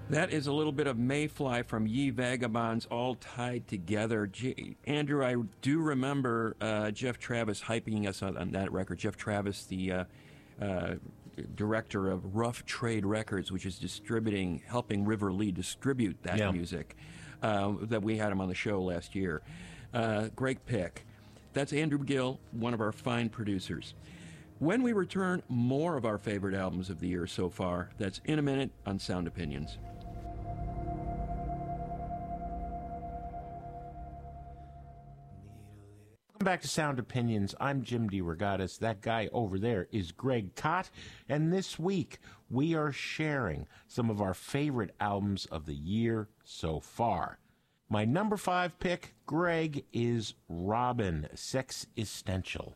That is a little bit of Mayfly from Ye Vagabonds, all tied together. Andrew, I do remember Jeff Travis hyping us on that record. Jeff Travis, the director of Rough Trade Records, which is helping River Lee distribute that music, that we had him on the show last year. Great pick. That's Andrew Gill, one of our fine producers. When we return, more of our favorite albums of the year so far. That's in a minute on Sound Opinions. Welcome back to Sound Opinions. I'm Jim DeRogatis. That guy over there is Greg Kot. And this week, we are sharing some of our favorite albums of the year so far. My number 5 pick, Greg, is Robyn, Sex Essential.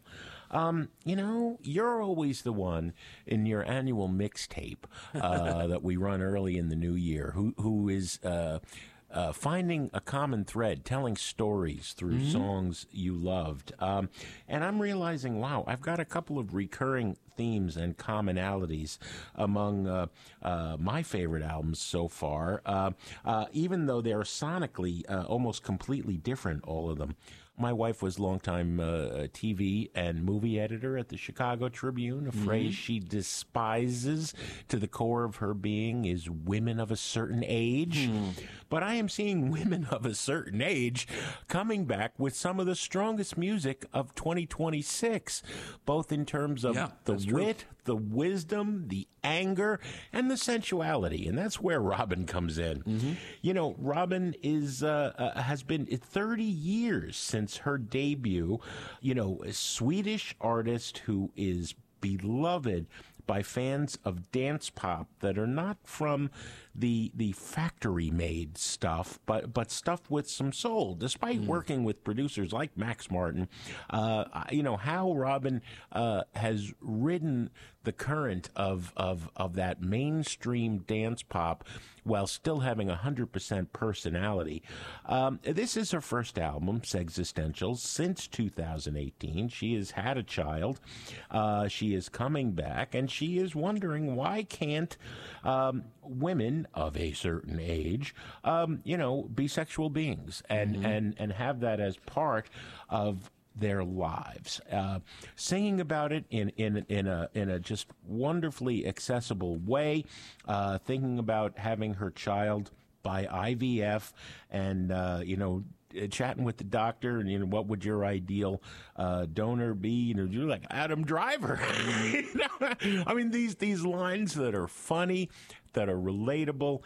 You're always the one in your annual mixtape that we run early in the new year who is finding a common thread, telling stories through songs you loved. And I'm realizing, wow, I've got a couple of recurring themes and commonalities among my favorite albums so far, even though they're sonically almost completely different, all of them. My wife was longtime TV and movie editor at the Chicago Tribune. A phrase she despises to the core of her being is women of a certain age. But I am seeing women of a certain age coming back with some of the strongest music of 2026, both in terms of the wit, the wisdom, the anger, and the sensuality. And that's where Robyn comes in. You know, Robyn has been 30 years since her debut. You know, a Swedish artist who is beloved by fans of dance pop that are not from the factory-made stuff, but stuff with some soul. Despite working with producers like Max Martin, how Robyn has ridden the current of that mainstream dance pop while still having 100% personality. This is her first album, Sexistential, since 2018. She has had a child. She is coming back, and she is wondering, why can't women of a certain age, be sexual beings and have that as part of their lives, singing about it in a just wonderfully accessible way, thinking about having her child by IVF, and chatting with the doctor, and what would your ideal donor be? You're like Adam Driver. I mean, these lines that are funny, that are relatable,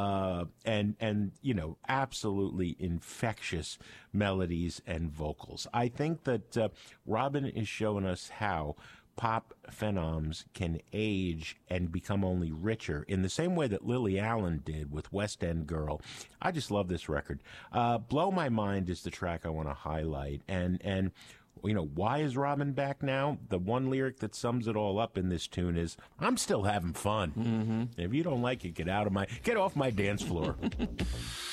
and absolutely infectious melodies and vocals. I think that Robyn is showing us how pop phenoms can age and become only richer in the same way that Lily Allen did with West End Girl. I just love this record. Blow My Mind is the track I want to highlight. And why is Robyn back now? The one lyric that sums it all up in this tune is, I'm still having fun. If you don't like it, get off my dance floor.